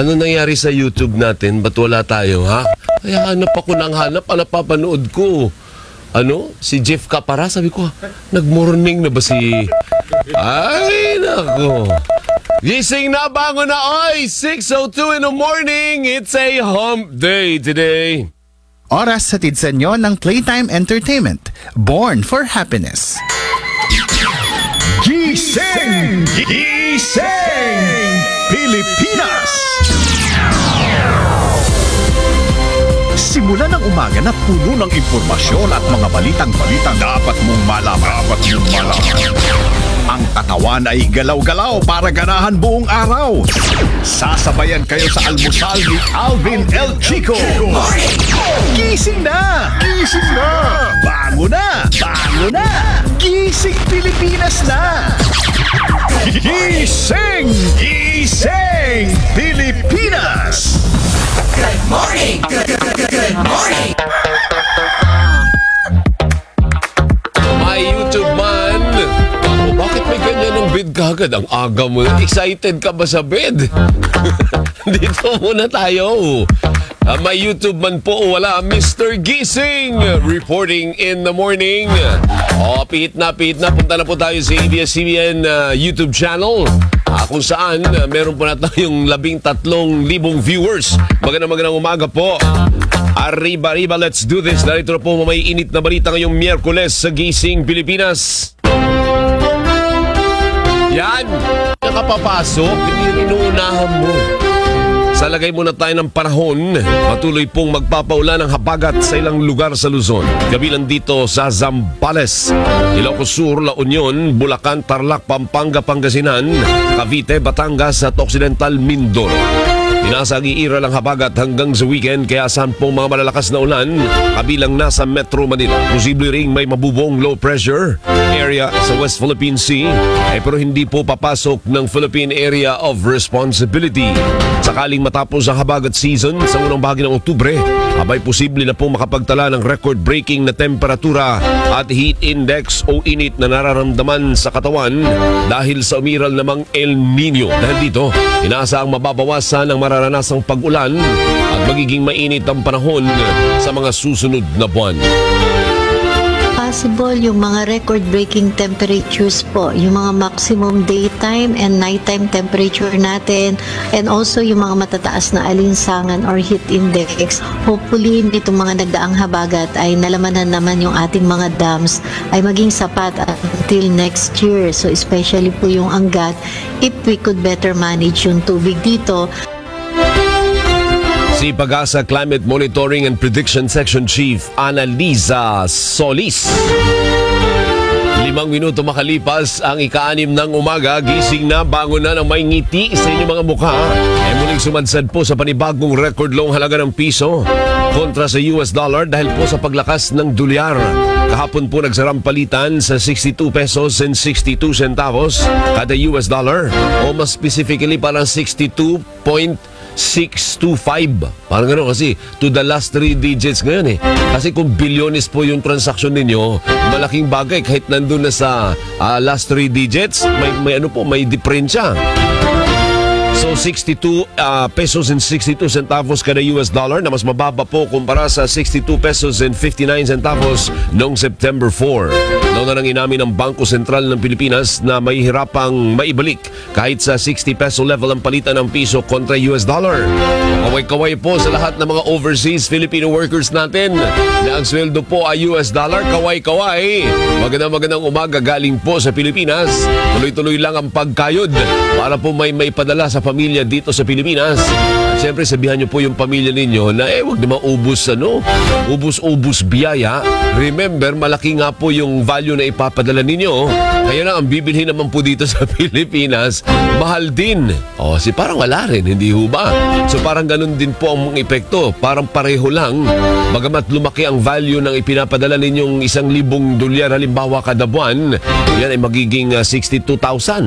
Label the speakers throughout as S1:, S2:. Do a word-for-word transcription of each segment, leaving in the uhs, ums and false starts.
S1: Ano nangyari sa YouTube natin? Ba't wala tayo, ha? Kaya hanap ako ng hanap, ala papanood ko. Ano? Si Jeff Capara, sabi ko, nag-morning na ba si... Ay, nako. Gising na, bangon na, oy! six oh two in the morning, it's a hump day today.
S2: Oras hatid sa inyo ng Playtime Entertainment, born for happiness.
S3: Gising! Gising! Pilipinas! Simula ng umaga na puno ng impormasyon at mga balitang-balitang dapat mong malaman. Dapat mong malaman. Ang katawan ay galaw-galaw para ganahan buong araw. Sasabayan kayo sa almusal ni Alvin El Chico. Gising na! Gising na! Bango na! Bango na! Gising Pilipinas na! Gising! Gising Pilipinas!
S4: Good morning! Good, good, good, good morning!
S1: My YouTube man! Oh, bakit may ganyan ng bed kagad? Ang aga mo. Excited ka ba sa bed? Dito muna tayo. Uh, my YouTube man po, wala. Mister Gising reporting in the morning. O, oh, pihit na, pihit na. Punta na po tayo sa A B S C B N uh, YouTube channel. Uh, kung saan, uh, meron po na tayong labing tatlong libong viewers. Magandang magandang umaga po. Arriba, arriba, let's do this. Narito na po may init na balita ngayong Miyerkules sa Gising Pilipinas. Yan, nakapapasok, hindi inuunahan mo. Sa lagay muna tayo ng panahon, patuloy pong magpapaulan ng habagat sa ilang lugar sa Luzon. Kabilang dito sa Zambales, Ilocos Sur, La Union, Bulacan, Tarlac, Pampanga, Pangasinan, Cavite, Batangas at Occidental Mindoro. Inasang iira lang habagat hanggang sa weekend kaya saan pong mga malalakas na ulan kabilang nasa Metro Manila. Posible ring may mabubong low pressure area sa West Philippine Sea eh, pero hindi po papasok ng Philippine Area of Responsibility. Sakaling matapos ang habagat season sa unang bahagi ng Oktubre, abay posible na po makapagtala ng record-breaking na temperatura at heat index o init na nararamdaman sa katawan dahil sa umiral namang El Nino. Dahil dito, inaasang mababawasan ang mararanasang pag-ulan at magiging mainit ang panahon sa mga susunod na buwan.
S5: Possible yung mga record-breaking temperatures po, yung mga maximum daytime and nighttime temperature natin, and also yung mga matataas na alinsangan or heat index. Hopefully, itong mga nagdaang habagat ay nalamanan naman yung ating mga dams ay maging sapat until next year. So especially po yung Angat, if we could better manage yung tubig dito.
S1: Si Pag-asa Climate Monitoring and Prediction Section Chief Annalisa Solis. Limang minuto makalipas ang ika-anim ng umaga, gising na, bangon na ng may ngiti sa inyong mga mukha. E muling sumadsad po sa panibagong record low halaga ng piso kontra sa U S dollar dahil po sa paglakas ng dolyar. Kahapon po nagsarang palitan sa sixty-two pesos and sixty-two centavos kada U S dollar o mas specifically parang sixty-two point six two five. Parang gano'n kasi to the last three digits ngayon eh. Kasi kung bilyones po yung transaction ninyo, malaking bagay kahit nandun na sa uh, last three digits, may, may ano po, may diferensya. So sixty-two uh, pesos and sixty-two centavos kada U S dollar na mas mababa po kumpara sa sixty-two pesos and fifty-nine centavos noong September fourth. Nauna nang inamin ng Bangko Sentral ng Pilipinas na may hirapang maibalik kahit sa sixty peso level ang palitan ng piso kontra U S dollar. Kaway-kaway po sa lahat ng mga overseas Filipino workers natin na ang sweldo po ay U S dollar. Kaway-kaway. Magandang magandang umaga galing po sa Pilipinas. Tuloy-tuloy lang ang pagkayod para po may may padala sa pamilya dito sa Pilipinas. At syempre sabihan niyo po yung pamilya ninyo na eh wag na maubos ano, ubus-ubus biyaya. Remember, malaki nga po yung value na ipapadala ninyo. Kaya lang ang bibilhin naman po dito sa Pilipinas, mahal din. O, si parang wala rin, hindi ho ba? So parang ganun din po ang epekto. Parang pareho lang. Bagamat lumaki ang value ng ipinapadala ninyong isang libong dolyar halimbawa kada buwan, yan ay magiging uh, sixty-two thousand.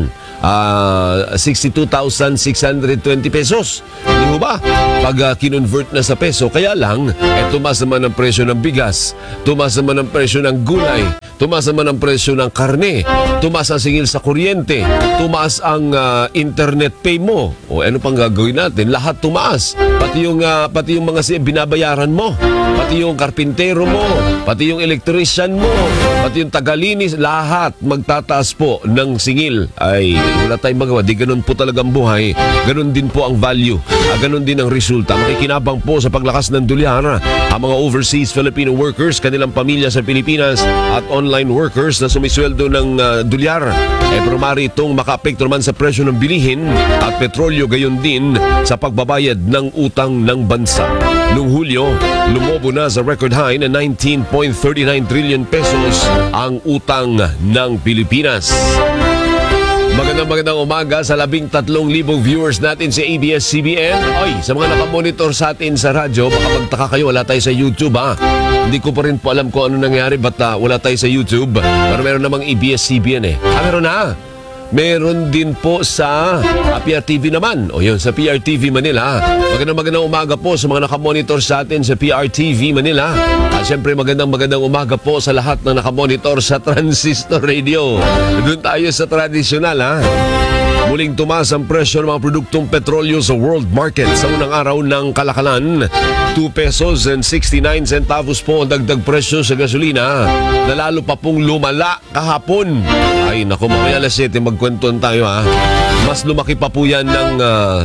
S1: ah, sixty-two thousand six hundred twenty pesos. Hindi mo ba? Pag uh, kinonvert na sa peso, kaya lang, eh, tumaas naman ang presyo ng bigas, tumaas naman ang presyo ng gulay, tumaas naman ang presyo ng karne, tumaas ang singil sa kuryente, tumaas ang uh, internet pay mo. O ano pang gagawin natin? Lahat tumaas. Pati yung, uh, pati yung mga si- binabayaran mo, pati yung karpintero mo, pati yung electrician mo, pati yung tagalinis, lahat magtataas po ng singil. Ay, wala tayong magawa. Di ganun po talagang buhay. Ganun din po ang value. Ah, ganun din ang resulta. Makikinabang po sa paglakas ng dolyar ang mga overseas Filipino workers, kanilang pamilya sa Pilipinas at online workers na sumisweldo ng uh, dolyar. Eh, pero mari itong makaapekto naman sa presyo ng bilihin at petrolyo, gayon din sa pagbabayad ng utang ng bansa. Noong Hulyo, lumobo na sa record high na nineteen point three nine trillion pesos ang utang ng Pilipinas. Magandang magandang umaga sa labing tatlong libong viewers natin sa A B S C B N. Oy, sa mga nakamonitor sa atin sa radyo, baka magtaka kayo, wala tayo sa YouTube ha. Hindi ko pa rin po alam kung ano nangyari, ba't uh, wala tayo sa YouTube. Pero meron namang A B S C B N eh. Ah, meron na. Meron din po sa uh, P R T V naman. O yun, sa P R T V Manila. Magandang magandang umaga po sa mga nakamonitor sa atin sa P R T V Manila. At syempre magandang magandang umaga po sa lahat ng nakamonitor sa Transistor Radio. Doon tayo sa tradisyonal ha. Muling tumaas ang presyo ng mga produktong petrolyo sa world market sa unang araw ng kalakalan. two pesos and sixty-nine centavos po ang dagdag presyo sa gasolina na lalo pa pong lumala kahapon. Ay naku, mamaya alas siyete magkwentuhan tayo ha. Mas lumaki pa po yan ng uh,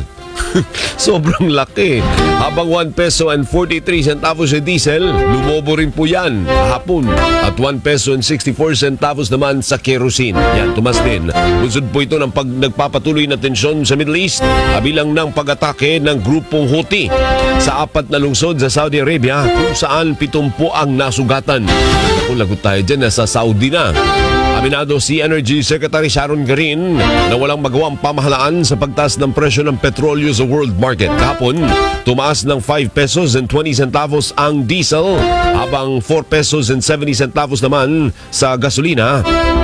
S1: sobrang laki. Habang one peso and forty-three centavos sa diesel, lumobo rin po yan kahapon. At one peso and sixty-four centavos naman sa kerosene. Yan, tumas din. Bunsod po ito ng pag nagpapatuloy na tensyon sa Middle East, kabilang ng pag-atake ng grupong Houthi sa apat na lungsod sa Saudi Arabia, kung saan pitumpu ang nasugatan. Kung lagot tayo dyan, nasa Saudi na. Aminado si Energy Secretary Sharon Garin na walang magawang pamahalaan sa pagtaas ng presyo ng petrolyo sa world market. Kahapon, tumaas ng five pesos and twenty centavos ang diesel, habang four pesos and seventy centavos naman sa gasolina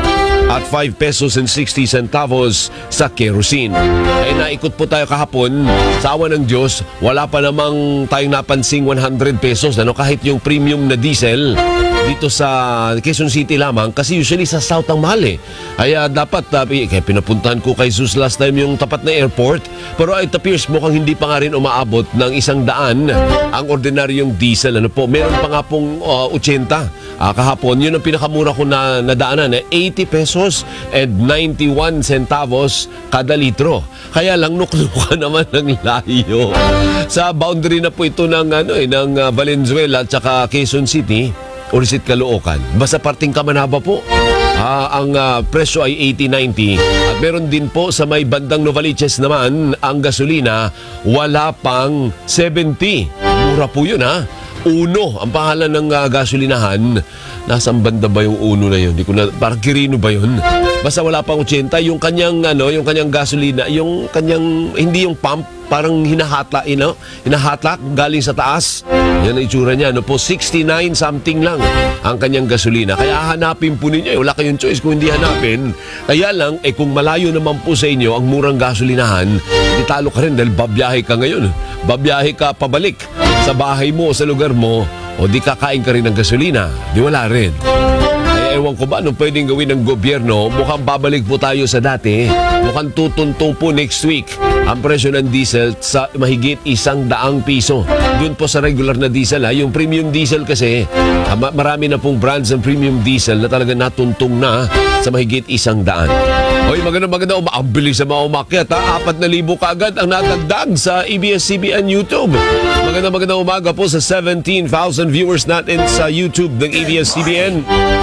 S1: at five pesos and sixty centavos sa kerosene. Ay naikot po tayo kahapon, sa awa ng Diyos, wala pa namang tayong napansing one hundred pesos, ano, kahit yung premium na diesel dito sa Quezon City lamang, kasi usually sa South ang mahal eh. Kaya dapat, uh, kaya pinapuntahan ko kay Zeus last time yung tapat na airport, pero it appears mukhang hindi pa nga rin umaabot ng isang daan ang ordinaryong diesel. Ano po, meron pa nga pong uh, eighty uh, kahapon. Yun ang pinakamura ko na nadaanan, eh, eighty pesos and ninety-one centavos kada litro. Kaya lang nuknuka naman ng layo. Sa boundary na po ito ng, ano, eh, ng uh, Valenzuela at saka Quezon City, Orisit, Caloocan. Basta parting Kamanaba po. Ah, ang uh, presyo ay eighty ninety. At meron din po sa may bandang Novaliches naman, ang gasolina wala pang seventy. Mura po yun ha. Uno, ang pangalan ng uh, gasolinahan. Nasaan banda ba yung Uno na yun? Di ko na, parang Quirino ba yun? Basta wala pang eighty. Yung kanyang, ano, yung kanyang gasolina, yung kanyang, hindi yung pump, parang hinahatla, you know? Hinahatla galing sa taas. Yan ang itsura niya. Ano po, sixty-nine something lang ang kanyang gasolina. Kaya hanapin po ninyo. Eh. Wala kayong choice kung hindi hanapin. Kaya lang, eh kung malayo naman po sa inyo ang murang gasolinahan, di talo ka rin dahil babiyahe ka ngayon. Babiyahe ka pabalik sa bahay mo, sa lugar mo, o di kakain ka rin ng gasolina. Di wala rin. Kaya ewan ko ba anong pwedeng gawin ng gobyerno? Mukhang babalik po tayo sa dati. Mukhang tutuntong po next week ang presyo ng diesel sa mahigit isang daang piso. Doon po sa regular na diesel ha. Yung premium diesel kasi, marami na pong brands ng premium diesel na talaga natuntong na sa mahigit isang daan. Hoy, maganda maganda, ang bilis sa mga umakyat ha. Apat na libo kaagad ang natagdag sa A B S C B N YouTube. Maganda maganda umaga po sa seventeen thousand viewers natin sa YouTube ng A B S C B N.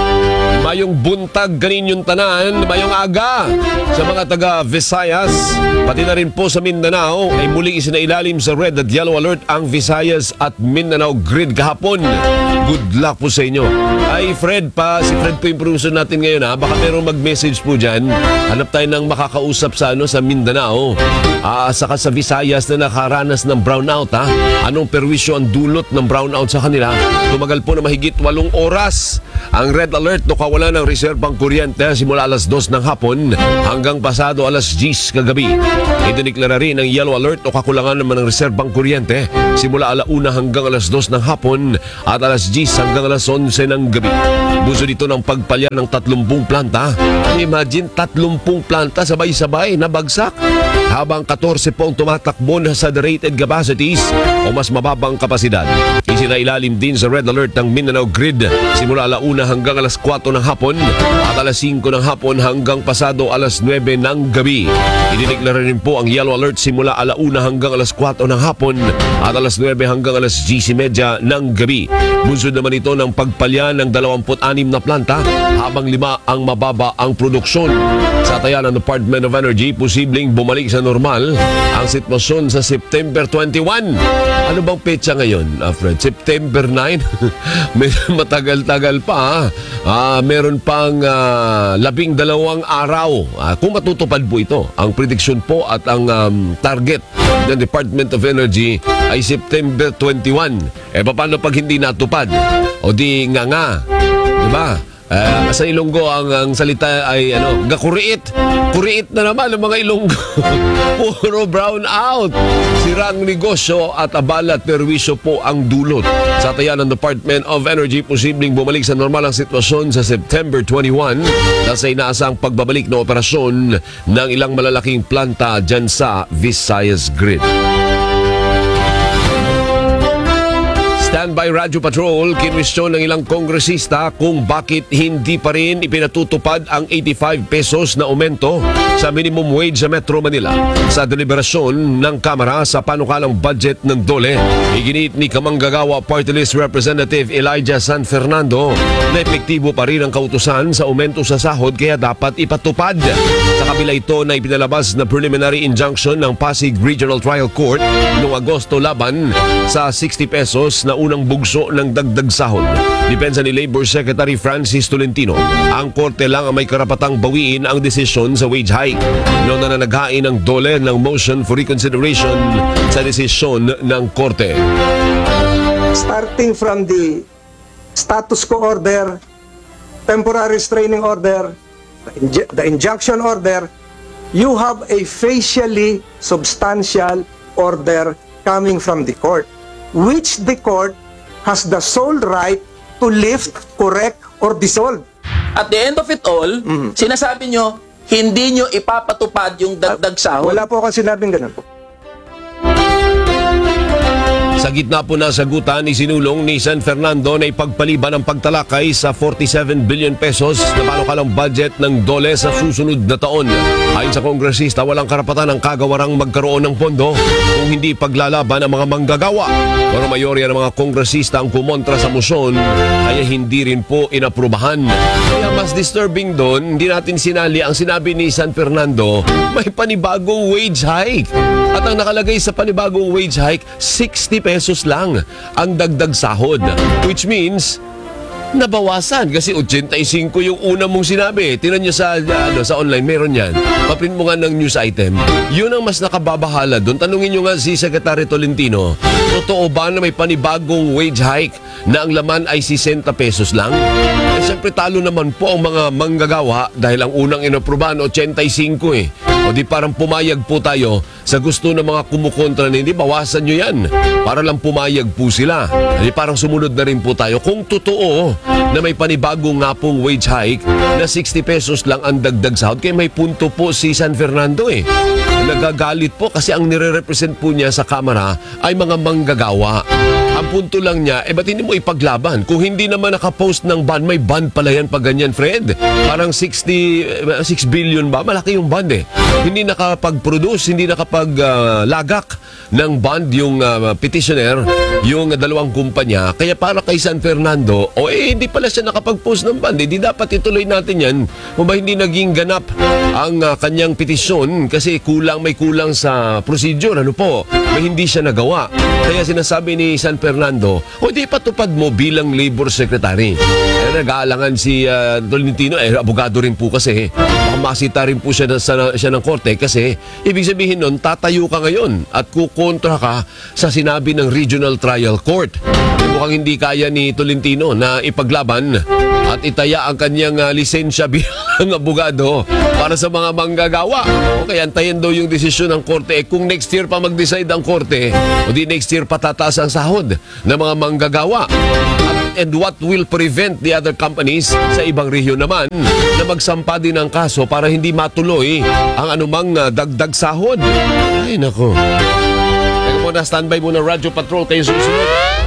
S1: Mayong buntag kaninyong tanan, mayong aga sa mga taga Visayas, pati na rin po sa Mindanao ay muling isinailalim sa red at yellow alert ang Visayas at Mindanao grid kahapon. Good luck po sa inyo. Ay Fred pa, si Fred po yung producer natin ngayon ha. Baka merong mag-message po dyan. Hanap tayo ng makakausap sa, ano, sa Mindanao. Ah, saka sa Visayas na nakaranas ng brownout ha. Anong perwisyo ang dulot ng brownout sa kanila? Tumagal po na mahigit walong oras ang red alert no kawalan ng reserbang kuryente simula alas dos ng hapon hanggang pasado alas diyes kagabi. Idiniklara rin ang yellow alert o kakulangan naman ng reserbang kuryente simula alauna hanggang alas dos ng hapon at alas diyes hanggang alas onse ng gabi. Buso dito ng pagpalya ng tatlumpung planta. Imagine tatlumpung planta sabay-sabay na bagsak habang katorse po ang tumatakbo na sa rated capacities o mas mababang kapasidad. Isinailalim din sa red alert ng Mindanao Grid simula alauna hanggang alas kwatro ng hapon at alas singko ng hapon hanggang pasado alas nuwebe ng gabi. Idineklara rin po ang yellow alert simula alauna hanggang alas kwatro ng hapon at alas nuwebe hanggang alas diyes trenta ng gabi. Bunsod naman ito ng pagpalya ng dalawampu't anim na planta habang lima ang mababa ang produksyon. Sa taya ng Department of Energy, posibleng bumalik sa normal ang sitwasyon sa September twenty-one. Ano bang petsa ngayon, uh, Fred? September nine? Medyo matagal-tagal pa. Ah, meron pang uh, labing dalawang araw. Ah, kung matutupad po ito, ang prediction po at ang um, target ng Department of Energy ay September twenty-one. Eh, paano pag hindi natupad? O di nga nga. Diba? Uh, sa Ilonggo ang, ang salita ay ano, gakuriit. Kuriit na naman ang mga Ilonggo. Puro brown out. Sirang negosyo at abala at perwisyo po ang dulot. Sa taya ng Department of Energy, posibleng bumalik sa normal ang sitwasyon sa September twenty-one dahil sa inaasang pagbabalik na operasyon ng ilang malalaking planta dyan sa Visayas Grid. Standby Radyo Patrol, kinwestiyon ng ilang kongresista kung bakit hindi pa rin ipinatutupad ang eighty-five pesos na aumento sa minimum wage sa Metro Manila. Sa deliberasyon ng Kamara sa panukalang budget ng DOLE, iginit ni Kamanggagawa Party List Representative Elijah San Fernando na epektibo pa rin ang kautusan sa aumento sa sahod kaya dapat ipatupad. Sa kabila ito na ipinalabas na preliminary injunction ng Pasig Regional Trial Court noong Agosto laban sa sixty pesos na unang bugso ng dagdag sahod. Depensa ni Labor Secretary Francis Tolentino, ang korte lang ang may karapatang bawiin ang desisyon sa wage hike. Noon na naghain ng DOLE ng motion for reconsideration sa desisyon ng korte.
S6: Starting from the status quo order, temporary restraining order, the, inj- the injunction order, you have a facially substantial order coming from the court, which the court has the sole right to lift, correct, or dissolve.
S7: At the end of it all, sinasabi nyo, hindi nyo ipapatupad yung dagdag sahod.
S6: Wala po akong sinabing ganun po.
S1: Sa gitna po ng sagutan, isinulong ni San Fernando na ipagpaliban ang pagtalakay sa forty-seven billion pesos na panukalang budget ng DOLE sa susunod na taon. Ayon sa kongresista, walang karapatan ng kagawarang magkaroon ng pondo kung hindi paglalaban ang mga manggagawa. Pero mayorya ng mga kongresista ang kumontra sa motion, kaya hindi rin po inaprubahan. Kaya mas disturbing doon, hindi natin sinali ang sinabi ni San Fernando, may panibagong wage hike. At ang nakalagay sa panibagong wage hike, sixty pesos lang ang dagdag sahod. Which means, nabawasan kasi eighty-five yung una mong sinabi. Tingnan nyo sa, ano, sa online, meron yan. Paprint mo nga ng news item. Yun ang mas nakababahala doon. Tanungin nyo nga si Secretary Tolentino, totoo ba na may panibagong wage hike na ang laman ay sixty pesos lang? Eh, siyempre talo naman po ang mga manggagawa dahil ang unang inaprubahan eighty-five eh. O di parang pumayag po tayo sa gusto ng mga kumukontra na hindi, bawasan nyo yan. Para lang pumayag po sila. Di parang sumunod na rin po tayo. Kung totoo na may panibagong nga pong wage hike na sixty pesos lang ang dagdag sahod, kaya may punto po si San Fernando eh. Nagagalit po kasi ang nire-represent po niya sa Kamara ay mga manggagawa. Ang punto lang niya, eh ba't hindi mo ipaglaban? Kung hindi naman nakapost ng bond, may bond pala yan pag ganyan, Fred. Parang sixty-six billion ba? Malaki yung bond eh. Hindi nakapag-produce, hindi nakapag-lagak uh, ng bond yung uh, petitioner, yung uh, dalawang kumpanya. Kaya para kay San Fernando, o oh, eh hindi pala siya nakapag-post ng bond. Hindi dapat ituloy natin yan. Kung ba hindi naging ganap ang uh, kanyang petisyon kasi kulang, may kulang sa procedure. Ano po? May hindi siya nagawa. Kaya sinasabi ni San Fernando, o di patupad mo bilang labor secretary. Eh, nag-aalangan si uh, Tolentino, eh, abogado rin po kasi. Baka masita rin po siya, na, sa, siya ng korte kasi ibig sabihin nun, tatayo ka ngayon at kukontra ka sa sinabi ng Regional Trial Court. E, mukhang hindi kaya ni Tolentino na ipaglaban at itaya ang kanyang uh, lisensya bilang abogado para sa mga manggagawa. O kaya antayin daw yung desisyon ng korte. Eh, kung next year pa mag-decide ang korte, o di next year patataas ang sahod ng mga manggagawa. At, and what will prevent the other companies sa ibang rehiyon naman na magsampa din ng kaso para hindi matuloy ang anumang uh, dagdag sahod? Ay, nako. Teka muna, standby muna, Radyo Patrol, kayo susunod.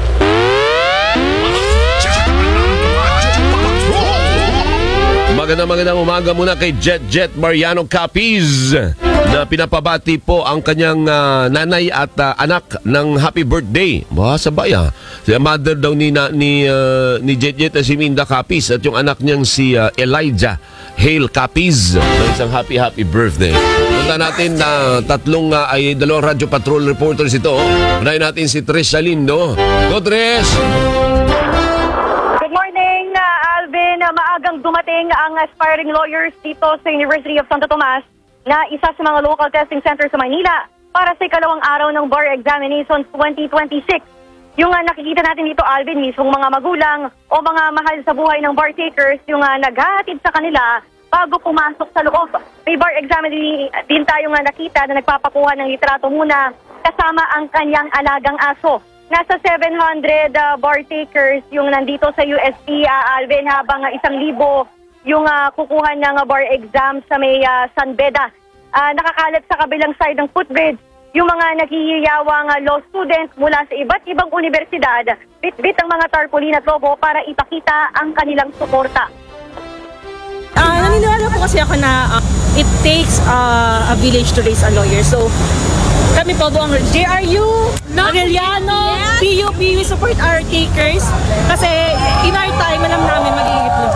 S1: Magandang magandang umaga muna kay Jet Jet Mariano Capiz na pinapabati po ang kanyang uh, nanay at uh, anak ng happy birthday. Ba, sabay ah. Si mother daw ni, na, ni, uh, ni Jet Jet na si Minda Capiz at yung anak niyang si uh, Elijah Hale Capiz ng isang happy happy birthday. Punta natin na uh, tatlong uh, ay dalawang Radyo Patrol reporters ito. Unahin natin si Trish Salindo. Go Trish!
S8: Good morning, uh, Alvin. Uh, maagang dumating ang aspiring lawyers dito sa University of Santo Tomas na isa sa mga local testing center sa Maynila para sa ikalawang araw ng Bar Examinations twenty twenty-six. Yung uh, nakikita natin dito, Alvin, mismong mga magulang o mga mahal sa buhay ng bar takers, yung uh, naghahatid sa kanila bago pumasok sa loob. May bar exam din, din tayong uh, nakita na nagpapakuha ng litrato muna kasama ang kanyang alagang aso. Nasa seven hundred uh, bar takers yung nandito sa U S T, uh, Alvin, habang uh, isang libo yung uh, kukuha ng uh, bar exam sa may uh, San Beda. Uh, nakakalat sa kabilang side ng footbridge yung mga naghihiyawang uh, law students mula sa iba't ibang universidad, bit-bit ang mga tarpaulin at logo para ipakita ang kanilang suporta.
S9: Uh, naniniwala po kasi ako na uh, it takes uh, a village to raise a lawyer. So, kami po buong J R U, Arellano, yes. P U P, we support our takers. Kasi in our time, alam namin magiging itlog.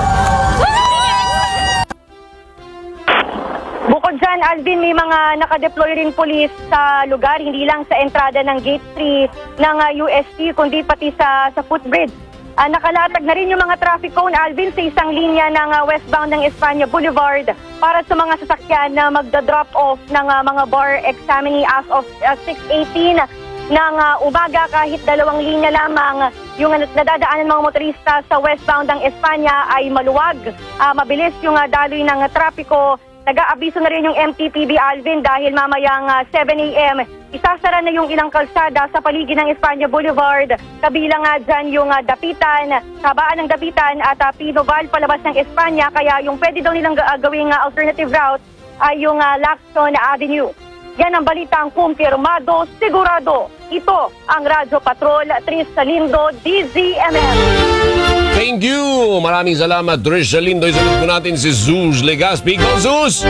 S8: Bukod dyan, Alvin, may mga nakadeploy rin pulis sa lugar, hindi lang sa entrada ng Gate three ng uh, U S T, kundi pati sa, sa footbridge. Uh, nakalatag na rin yung mga traffic cone, Alvin, sa isang linya ng uh, westbound ng Espanya Boulevard para sa mga sasakyan na magda-drop off ng uh, mga bar examinee as of uh, six eighteen ng uh, umaga. Kahit dalawang linya lamang yung uh, nadadaanan ng mga motorista sa westbound ng Espanya ay maluwag. Uh, mabilis yung uh, daloy ng uh, trapiko. Nag-aabiso na rin yung M T P B, Alvin, dahil mamayang uh, seven a.m. isasara na yung ilang kalsada sa paligid ng Espanya Boulevard. Kabilang nga uh, dyan yung uh, Dapitan, Kabaan ng Dapitan at uh, Pinoval palabas ng Espanya. Kaya yung pwede daw nilang uh, gawing uh, alternative route ay yung uh, Lacson Avenue. Yan ang balitang kumpirmado, sigurado. Ito ang Radyo Patrol, Tris Salindo, D Z M M.
S1: Thank you! Maraming salamat, Trish Salindo. Isunod po natin si Zeus Legaspi. Go, Zeus!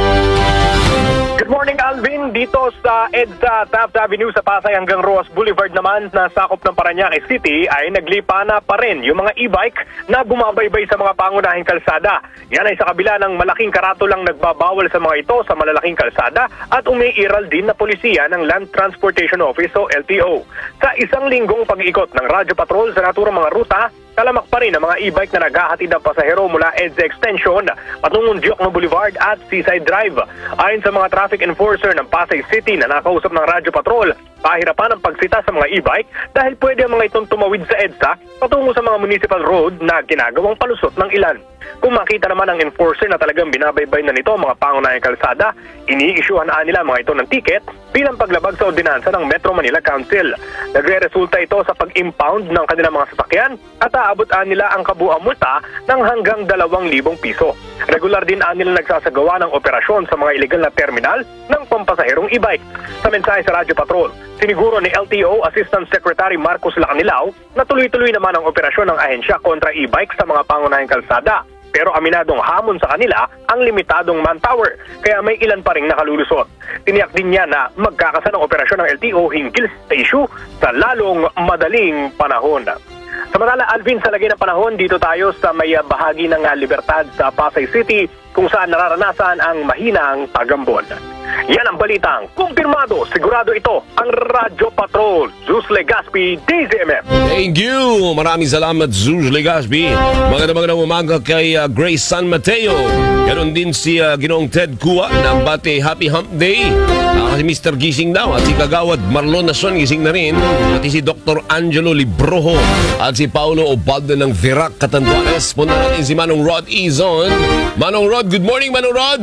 S10: Good morning, Alvin. Dito sa EDSA Taft Avenue sa Pasay hanggang Roas Boulevard naman na sakop ng Parañaque City ay naglipa na pa rin yung mga e-bike na bumabaybay sa mga pangunahing kalsada. Yan ay sa kabila ng malaking karatulang nagbabawal sa mga ito sa malalaking kalsada at umiiral din na polisiya ng Land Transportation Office o L T O. Sa isang linggong pag-iikot ng Radyo Patrol sa naturang mga ruta, talamak pa rin ang mga e-bike na naghahatid ng pasahero mula EDSA Extension patungong Diokno Boulevard at Seaside Drive. Ayon sa mga traffic enforcer ng Pasay City na nakausap ng Radyo Patrol, pahirapan ang pagsita sa mga e-bike dahil pwede ang mga itong tumawid sa EDSA patungo sa mga municipal road na ginagawang palusot ng ilan. Kung makita naman ang enforcer na talagang binabaybay na nito ang mga pangunahing kalsada, ini-issuehan na nila mga ito ng ticket bilang paglabag sa ordinansa ng Metro Manila Council. Nagre-resulta ito sa pag-impound ng kanilang mga sasakyan at aabutan nila ang kabuang multa ng hanggang dalawang libong piso. Regular din nila nagsasagawa ng operasyon sa mga illegal na terminal ng pampasaherong e-bike. Sa mensahe sa Radyo Patrol, siniguro ni L T O Assistant Secretary Marcos Lacanilao na tuloy-tuloy naman ang operasyon ng ahensya kontra e-bike sa mga pangunahing kalsada. Pero aminadong hamon sa kanila ang limitadong manpower, kaya may ilan pa ring nakalulusot. Tiniyak din niya na magkakasan ng operasyon ng L T O hinggil sa issue sa lalong madaling panahon. Samantala, Alvin, sa lagay ng panahon, dito tayo sa may bahagi ng Libertad sa Pasay City, kung saan nararanasan ang mahinang tagambon. Yan ang balitang kumpirmado, sigurado ito ang Radyo Patrol. Zeus Legaspi, D Z M M.
S1: Thank you! Maraming salamat, Zeus Legaspi. Magandang magandang umaga kay uh, Grace San Mateo. Ganon din si uh, Ginoong Ted Kua ng Bate Happy Hump Day. Uh, si Mister Gising daw at si Kagawad Marlon Nason gising na rin. Pati si Doctor Angelo Librojo at si Paulo Obaldo ng Virac, Catanduanes. Punta natin si Manong Rod Izon. Manong Rod, good morning Manong Rod!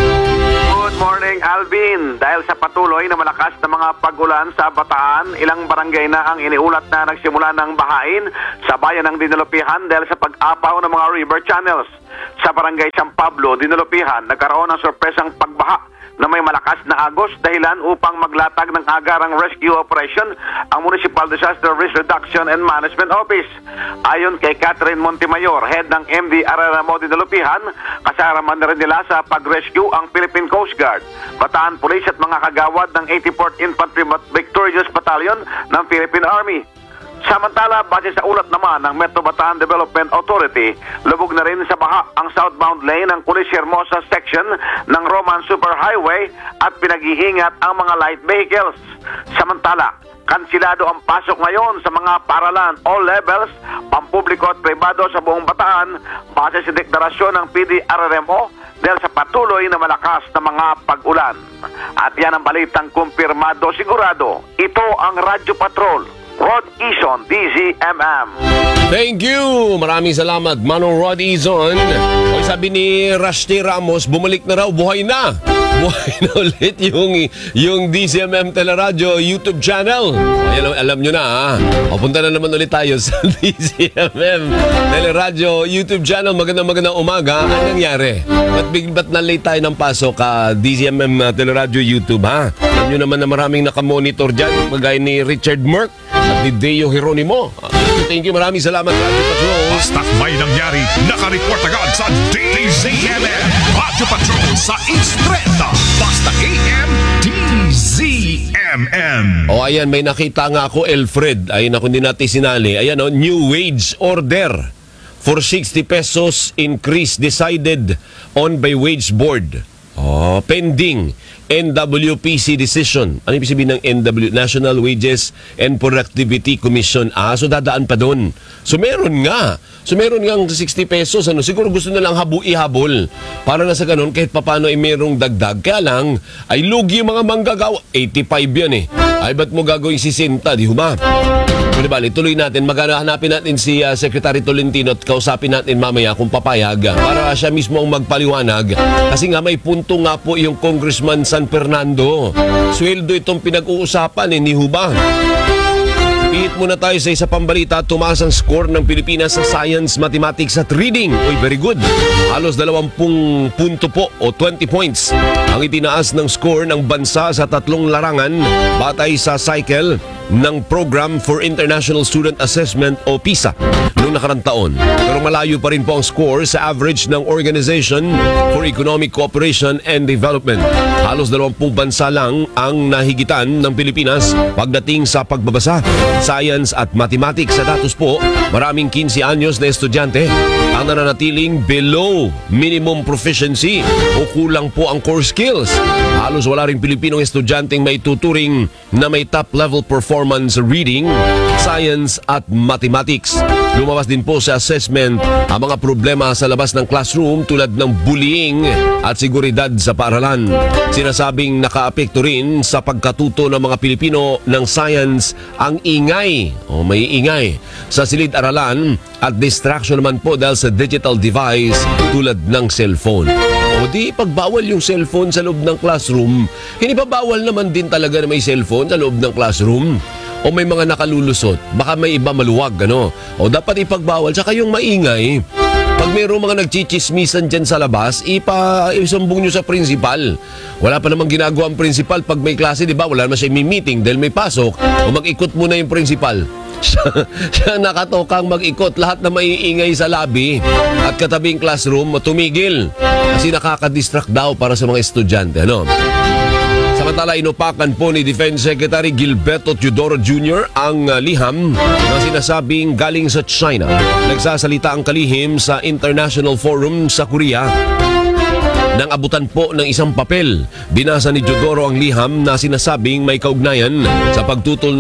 S11: Good morning, Alvin. Dahil sa patuloy na malakas na mga pag-ulan sa Bataan, ilang barangay na ang iniulat na nagsimula ng bahain sa bayan ng Dinulupihan dahil sa pag-apaw ng mga river channels. Sa barangay San Pablo, Dinulupihan, nagkaroon ng sorpresang pagbaha na may malakas na agos dahilan upang maglatag ng agarang rescue operation ang Municipal Disaster Risk Reduction and Management Office. Ayon kay Catherine Montemayor, head ng M D Araramo Dinulupihan, kasama na rin nila sa pag-rescue ang Philippine Coast Guard, Bataan Police at mga kagawad ng eighty-fourth Infantry Victorious Battalion ng Philippine Army. Samantala, base sa ulat naman ng Metro Bataan Development Authority, lubog na rin sa baha ang southbound lane ng Culis Hermosa section ng Roman Superhighway at pinaghihingat ang mga light vehicles. Samantala, kansilado ang pasok ngayon sa mga paralan all levels, pampubliko at pribado sa buong Bataan base sa deklarasyon ng P D R R M O dahil sa patuloy na malakas na mga pag-ulan. At yan ang balitang kumpirmado sigurado. Ito ang Radyo Patrol. Rod Izon, D Z M M.
S1: Thank you! Maraming salamat, Manong Rod Izon. O sabi ni Rusty Ramos, bumalik na raw, buhay na! Buhay na ulit yung, yung D Z M M Teleradio YouTube channel. Ay, alam, alam nyo na ha. O, punta na naman ulit tayo sa D Z M M Teleradio YouTube channel. Magandang magandang umaga. Ano nangyari? Ba't, ba't na-late tayo ng pasok ka D Z M M Teleradio YouTube ha? Alam nyo naman na maraming nakamonitor dyan. Magaya ni Richard Merck at ni Deo Geronimo. Thank you, maraming salamat, Radio Patrol.
S3: Basta't may nangyari, nakareport agad sa D Z M M. Radio Patrol sa East Trenta. Basta A M D Z M M.
S1: O ayan, may nakita nga ako, Elfred. Ayun ako, hindi natin sinali. Ayan o, new wage order for sixty pesos increase decided on by wage board. Oh, pending N W P C decision. Ano ibig sabihin ng N W National Wages and Productivity Commission? Ah, so dadaan pa doon. So meron nga. So meron nga sixty pesos. Ano, siguro gusto na lang habu ihabol. Para na sa ganun, kahit papano ay merong dagdag. Kaya lang, ay lugi yung mga manggagawa. eighty-five yan eh. Ay, ba't mo gagawin sixty, di ba? Pero bali, tuloy natin. Maghanapin natin si uh, Secretary Tolentino at kausapin natin mamaya kung papayag para siya mismo ang magpaliwanag. Kasi nga may punto nga po yung Congressman San Fernando. Sweldo itong pinag-uusapan eh, ni Huba. Pihit muna tayo sa isa pang balita. Tumaas ang score ng Pilipinas sa Science, Mathematics at Reading. Uy, very good. Halos dalawampung punto po o twenty points ang itinaas ng score ng bansa sa tatlong larangan batay sa cycle ng Program for International Student Assessment o PISA noong nakarang taon. Pero malayo pa rin po ang score sa average ng Organization for Economic Cooperation and Development. Halos dalawampung bansa lang ang nahigitan ng Pilipinas pagdating sa pagbabasa, science at mathematics. Sa datos po, maraming fifteen anyos na estudyante ang nananatiling below minimum proficiency o kulang po ang core skills. Halos wala rin Pilipinong estudyanteng may tuturing na may top-level performance reading, science at mathematics. Lumabas din po sa assessment ang mga problema sa labas ng classroom tulad ng bullying at seguridad sa paaralan. Sinasabing nakaapekto rin sa pagkatuto ng mga Pilipino ng science ang ingay o may ingay sa silid-aralan at distraction naman po dahil sa digital device tulad ng cellphone. O di pagbawal yung cellphone sa loob ng classroom, hindi ba bawal naman din talaga na may cellphone sa loob ng classroom? O may mga nakalulusot, baka may iba maluwag, ano? O dapat ipagbawal, tsaka yung maingay, pag mayroong mga nagchichismisan dyan sa labas, ipa, isumbong nyo sa principal. Wala pa namang ginagawa ang principal pag may klase, di ba? Wala naman siya may meeting dahil may pasok, o mag-ikot muna yung principal. Siya, siya nakatokang mag-ikot lahat na maiingay sa lobby at katabing classroom, tumigil. Kasi nakaka-distract daw para sa mga estudyante, ano? Samantala, inupakan po ni Defense Secretary Gilberto Teodoro Junior ang uh, liham na sinasabing galing sa China. Nagsasalita ang kalihim sa International Forum sa Korea nang abutan po ng isang papel. Binasa ni Jodoro ang liham na sinasabing may kaugnayan sa pagtutol